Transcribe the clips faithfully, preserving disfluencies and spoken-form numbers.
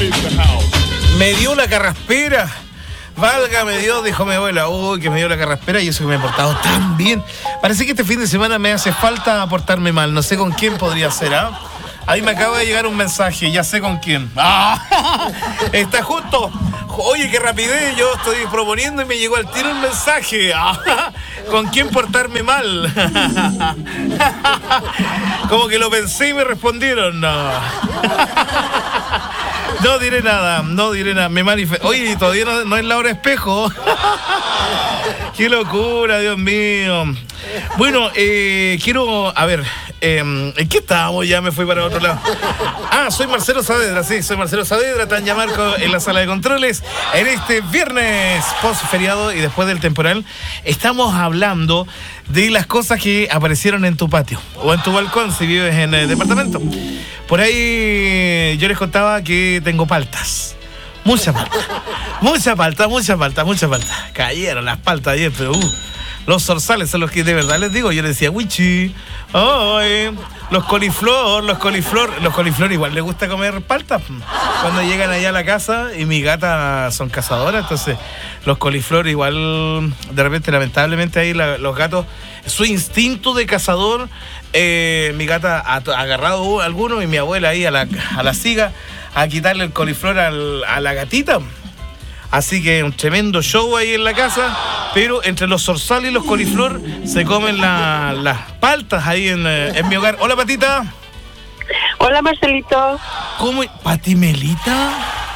Me dio la carraspera. Válgame Dios, dijo mi abuela. Uy, que me dio la carraspera y eso que me he portado tan bien. Parece que este fin de semana me hace falta portarme mal. No sé con quién podría ser, ¿ah? ¿eh? Ahí me acaba de llegar un mensaje, ya sé con quién. ¡Ah! Está justo. Oye, qué rapidez, yo estoy proponiendo y me llegó al tiro un mensaje. ¡Ah! ¿Con quién portarme mal? Como que lo pensé y me respondieron. No. No diré nada, no diré nada. Me manifesté. Oye, todavía no, no es la hora espejo. Qué locura, Dios mío. Bueno, eh, quiero, a ver, eh, ¿en qué estábamos? Ya me fui para otro lado. Ah, soy Marcelo Saavedra, sí, soy Marcelo Saavedra, Tanya Marco en la sala de controles. En este viernes post feriado y después del temporal, estamos hablando de las cosas que aparecieron en tu patio o en tu balcón si vives en el departamento. Por ahí yo les contaba que tengo paltas. Mucha palta. Mucha palta, mucha palta, mucha palta. Cayeron las paltas ayer, pero uh, los zorzales son los que de verdad les digo. Yo les decía, wichi, ay, los coliflor, los coliflor, los coliflor igual les gusta comer paltas. Cuando llegan allá a la casa y mi gata son cazadoras, entonces los coliflor igual, de repente, lamentablemente ahí la, los gatos, su instinto de cazador, eh, mi gata ha, ha agarrado alguno y mi abuela ahí a la, a la siga a quitarle el coliflor al, a la gatita. Así que un tremendo show ahí en la casa, pero entre los zorzales y los coliflor se comen la, las paltas ahí en, en mi hogar. Hola, Patita. Hola, Marcelito. ¿Cómo? ¿Patimelita?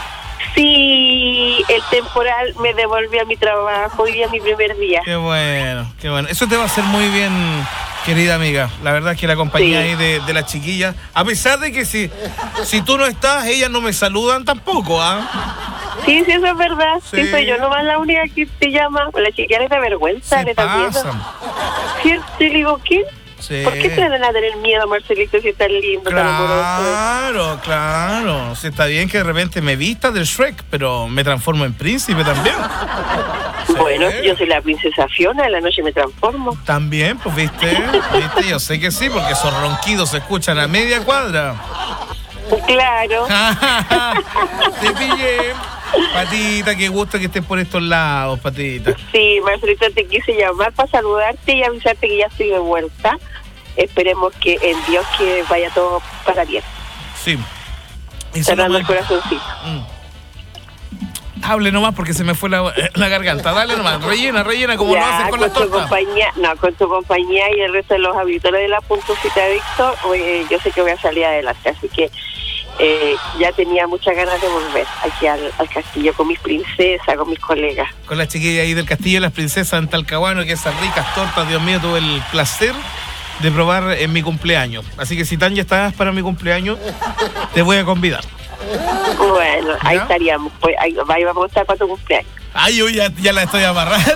Sí, el temporal me devolvió a mi trabajo, hoy día mi primer día. Qué bueno, qué bueno. Eso te va a hacer muy bien, querida amiga. La verdad es que la compañía sí. ahí de, de las chiquillas, a pesar de que si, si tú no estás, ellas no me saludan tampoco, ¿ah? ¿eh? Sí, sí, eso es verdad. Sí, sí soy yo nomás la única que te llama. La chiquilla les da vergüenza, les da miedo. ¿Cierto? Y le digo, ¿qué? Sí. ¿Por qué te van a tener miedo, Marcelito, si es tan lindo, claro, tan amoroso? Claro, claro. Sí, está bien que de repente me vista del Shrek, pero me transformo en príncipe también. Bueno, sí. Yo soy la princesa Fiona, en la noche me transformo. También, pues, ¿viste? ¿Viste? Yo sé que sí, porque esos ronquidos se escuchan a media cuadra. Claro. Te pillé. Patita, qué gusto que estés por estos lados, Patita. Sí, Marcelito, te quise llamar para saludarte y avisarte que ya estoy de vuelta. Esperemos que en Dios que vaya todo para bien. Sí. Está dando el corazoncito. Mm. Hable nomás porque se me fue la, la garganta. Dale nomás, rellena, rellena como ya, lo haces con, con las tortas. Compañía, no, con tu compañía y el resto de los habitores de la Puntocita de Víctor, eh, yo sé que voy a salir adelante, así que Eh, ya tenía muchas ganas de volver aquí al, al castillo con mis princesas, con mis colegas. Con las chiquillas ahí del castillo de las princesas en Talcahuano, que esas ricas tortas, Dios mío, tuve el placer de probar en mi cumpleaños. Así que si Tanya estás para mi cumpleaños, te voy a convidar. Bueno, ¿ya? Ahí estaríamos, pues ahí, ahí vamos a estar para tu cumpleaños. Ay, yo ya, ya la estoy amarrando.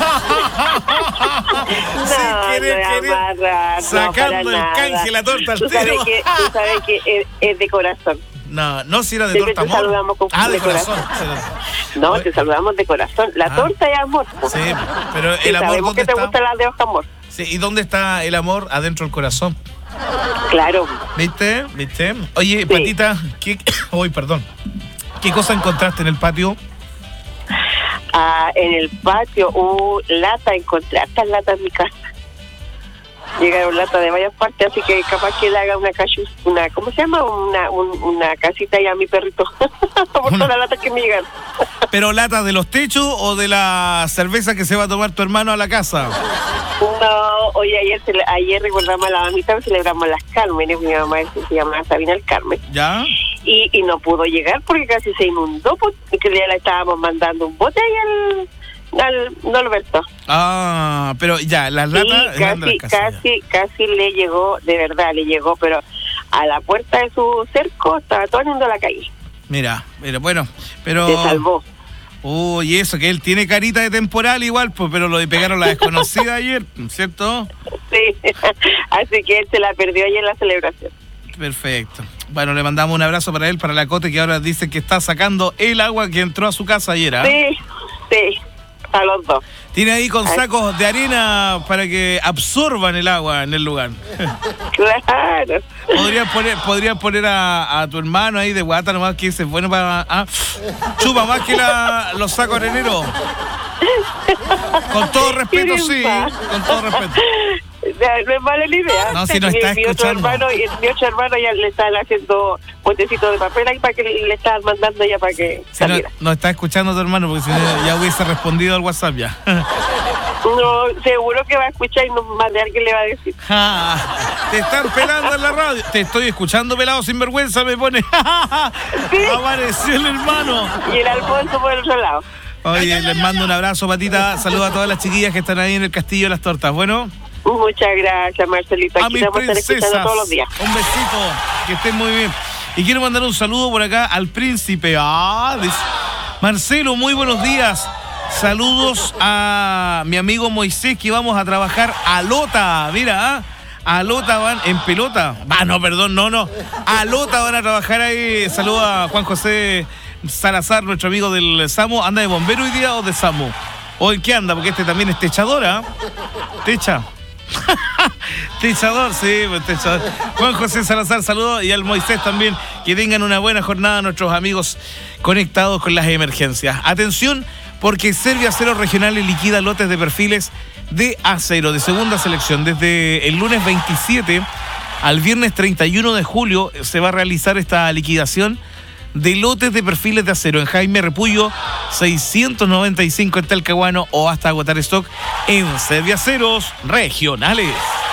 No, sin querer, no querer, amarrar, sacando no, el canje, la torta al tú tiro. Sabes que, tú sabes que es, es de corazón. No, no si era de Siempre torta te amor. Saludamos con ah, de, de corazón. corazón. No, te saludamos de corazón. La ah. torta es amor. Sí, pero el amor, sabemos ¿dónde que te está? gustan las de hoja amor. Sí, ¿y dónde está el amor? Adentro del corazón. Claro. ¿Viste? ¿Viste? Oye, sí. Patita, ¿qué... Uy, perdón. ¿Qué cosa encontraste en el patio? Ah, en el patio, uh, lata, encontré hartas latas en mi casa. Llegaron latas de varias partes, así que capaz que le haga una cachus, una, ¿cómo se llama? Una, un, una casita ahí a mi perrito. Por todas las latas que me llegan. ¿Pero latas de los techos o de la cerveza que se va a tomar tu hermano a la casa? No, oye, ayer se, ayer recordamos a la mamita, celebramos las Cármenes, mi mamá se llama Sabina el Carmen. ¿Ya? Y, y no pudo llegar porque casi se inundó, porque ya le estábamos mandando un bote ahí al, al Norberto. Ah, pero ya, las latas... Sí, casi, casi, casi le llegó, de verdad le llegó, pero a la puerta de su cerco estaba todo yendo a la calle. Mira, mira, bueno, pero... Se salvó. Uy, eso, que él tiene carita de temporal igual, pues, pero lo pegaron la desconocida ayer, ¿cierto? Sí, así que él se la perdió ayer en la celebración. Perfecto. Bueno, le mandamos un abrazo para él, para la Cote, que ahora dice que está sacando el agua que entró a su casa ayer, ¿eh? Sí, sí. para los dos. Tiene ahí con sacos de arena para que absorban el agua en el lugar. Claro. Podrías poner, podrías poner a, a tu hermano ahí de guata nomás, que es bueno para... Ah, chupa más que la, los sacos areneros. Con todo respeto, sí. Con todo respeto. No es mala la idea. No, si no está mi, mi otro escuchando. hermano, mi otro hermano ya le están haciendo botecitos de papel ahí para que le, le estaban mandando ya para que Si no, saliera. no está escuchando tu hermano, porque si no ya hubiese respondido al WhatsApp ya. No, seguro que va a escuchar y no, más de alguien le va a decir. Ah, te están pelando en la radio. Te estoy escuchando, pelado sin vergüenza, me pone. Sí. Apareció el hermano. Y el Alfonso por el otro lado. Oye, les mando un abrazo, Patita. Saludos a todas las chiquillas que están ahí en el Castillo de las Tortas. Bueno, Muchas gracias, Marcelito. a Aquí mis te vamos a estar escuchando princesas, todos los días. un besito. Que estén muy bien. Y quiero mandar un saludo por acá al príncipe. Ah, des- Marcelo, muy buenos días. Saludos a mi amigo Moisés, que vamos a trabajar a Lota. Mira, ¿ah? A Lota van en pelota. Ah, no, perdón, no, no. A Lota van a trabajar ahí. Saludos a Juan José Salazar, nuestro amigo del SAMU. ¿Anda de bombero hoy día o de SAMU? ¿O en qué anda? Porque este también es techadora. Techa. Techador, sí, pues techador. Juan José Salazar, saludos. Y al Moisés también. Que tengan una buena jornada nuestros amigos conectados con las emergencias. Atención, porque Serbia Acero Regionales liquida lotes de perfiles de acero de segunda selección. Desde el lunes veintisiete al viernes treinta y uno de julio se va a realizar esta liquidación de lotes de perfiles de acero en Jaime Repullo seiscientos noventa y cinco en Talcahuano, o hasta agotar stock en Serbia Aceros Regionales.